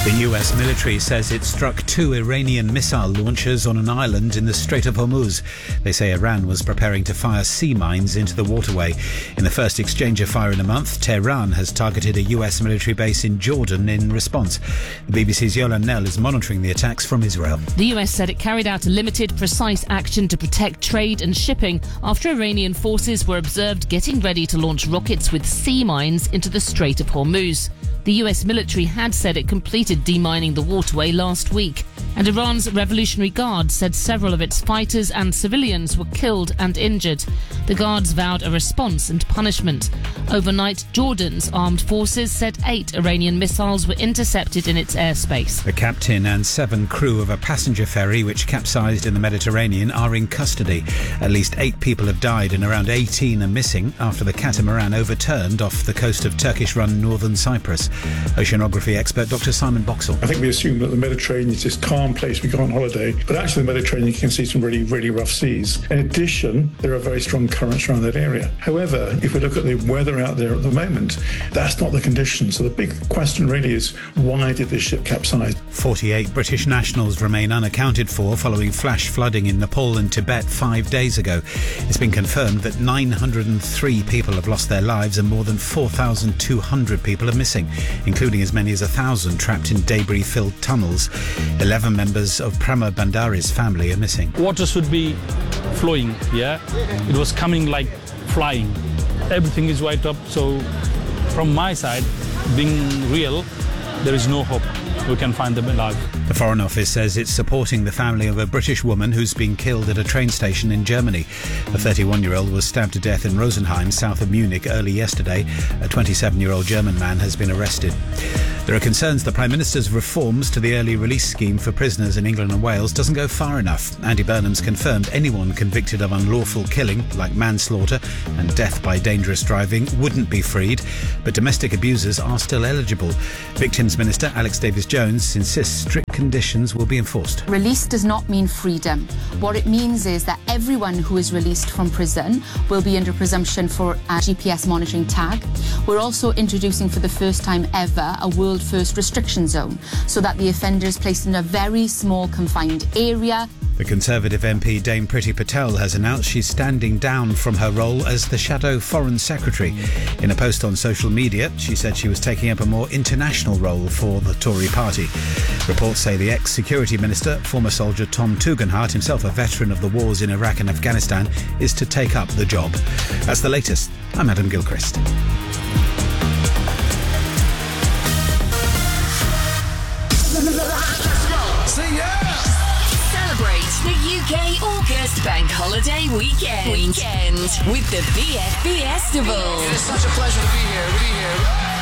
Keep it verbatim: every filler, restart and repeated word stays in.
The U S military says it struck two Iranian missile launchers on an island in the Strait of Hormuz. They say Iran was preparing to fire sea mines into the waterway. In the first exchange of fire in a month, Tehran has targeted a U S military base in Jordan in response. The B B C's Yolan Nell is monitoring the attacks from Israel. The U S said it carried out a limited, precise action to protect trade and shipping after Iranian forces were observed getting ready to launch rockets with sea mines into the Strait of Hormuz. The U S military had said it completed demining the waterway last week, and Iran's Revolutionary Guard said several of its fighters and civilians were killed and injured. The Guards vowed a response and punishment. Overnight, Jordan's armed forces said eight Iranian missiles were intercepted in its airspace. The captain and seven crew of a passenger ferry which capsized in the Mediterranean are in custody. At least eight people have died and around eighteen are missing after the catamaran overturned off the coast of Turkish-run northern Cyprus. Oceanography expert Doctor Simon Boxall. I think we assume that the Mediterranean is this calm place we go on holiday, but actually the Mediterranean you can see some really, really rough seas. In addition, there are very strong currents around that area. However, if we look at the weather out there at the moment, that's not the condition. So the big question really is, why did this ship capsize? forty-eight British nationals remain unaccounted for following flash flooding in Nepal and Tibet five days ago. It's been confirmed that nine hundred three people have lost their lives and more than four thousand two hundred people are missing, including as many as one thousand trapped in debris-filled tunnels. eleven members of Pramod Bandari's family are missing. Water should be flowing, yeah? It was coming like flying. Everything is wiped up, so from my side, being real, there is no hope we can find them alive. The Foreign Office says it's supporting the family of a British woman who's been killed at a train station in Germany. The thirty-one-year-old was stabbed to death in Rosenheim, south of Munich, early yesterday. A twenty-seven-year-old German man has been arrested. There are concerns the Prime Minister's reforms to the early release scheme for prisoners in England and Wales doesn't go far enough. Andy Burnham's confirmed anyone convicted of unlawful killing, like manslaughter and death by dangerous driving, wouldn't be freed, but domestic abusers are still eligible. Victims Minister Alex Davis-Jones insists strict conditions will be enforced. Release does not mean freedom. What it means is that everyone who is released from prison will be under presumption for a G P S monitoring tag. We're also introducing for the first time ever a world first restriction zone, so that the offender is placed in a very small confined area. The Conservative M P Dame Priti Patel has announced she's standing down from her role as the Shadow Foreign Secretary. In a post on social media, she said she was taking up a more international role for the Tory party. Reports say the ex-security minister, former soldier Tom Tugendhat, himself a veteran of the wars in Iraq and Afghanistan, is to take up the job. That's the latest. I'm Adam Gilchrist. The U K August Bank Holiday Weekend. Weekend with the B F Festival. It's such a pleasure to be here. Be here.